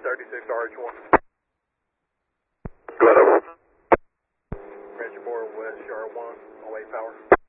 36 RH1. Go ahead, over. Ranger 4 West, Char 1, away power.